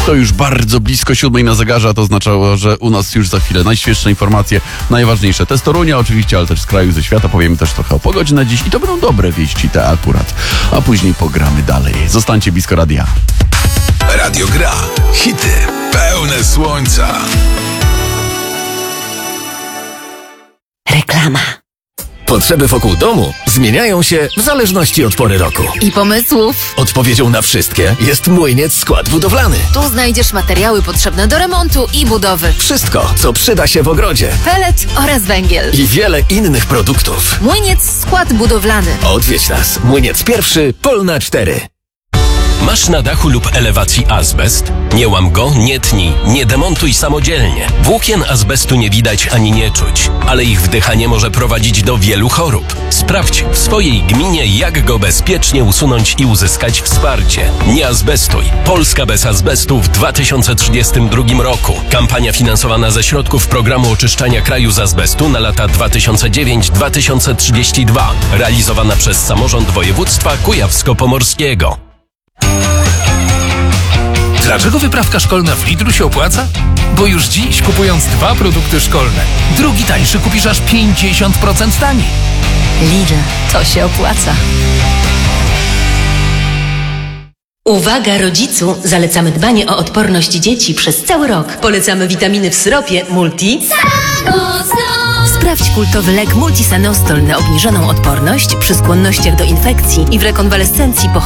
To już bardzo blisko 7 na zegarze, a to oznaczało, że u nas już za chwilę najświeższe informacje, najważniejsze te z Torunia oczywiście, ale też z kraju, ze świata. Powiemy też trochę o pogodzie na dziś i to będą dobre wieści te akurat. A później pogramy dalej. Zostańcie blisko radia. Radio Gra. Hity pełne słońca. Reklama. Potrzeby wokół domu zmieniają się w zależności od pory roku. I pomysłów. Odpowiedzią na wszystkie jest Młyniec Skład Budowlany. Tu znajdziesz materiały potrzebne do remontu i budowy. Wszystko, co przyda się w ogrodzie. Pelet oraz węgiel. I wiele innych produktów. Młyniec Skład Budowlany. Odwiedź nas. Młyniec pierwszy, Polna 4. Masz na dachu lub elewacji azbest? Nie łam go, nie tnij, nie demontuj samodzielnie. Włókien azbestu nie widać ani nie czuć, ale ich wdychanie może prowadzić do wielu chorób. Sprawdź w swojej gminie, jak go bezpiecznie usunąć i uzyskać wsparcie. Nie azbestuj. Polska bez azbestu w 2032 roku. Kampania finansowana ze środków programu oczyszczania kraju z azbestu na lata 2009-2032. Realizowana przez samorząd województwa kujawsko-pomorskiego. Dlaczego wyprawka szkolna w Lidlu się opłaca? Bo już dziś, kupując 2 produkty szkolne, drugi tańszy kupisz aż 50% taniej. Lidl, to się opłaca. Uwaga rodzicu! Zalecamy dbanie o odporność dzieci przez cały rok. Polecamy witaminy w syropie Multi. Sprawdź kultowy lek Multisanostol na obniżoną odporność przy skłonnościach do infekcji i w rekonwalescencji po chorobie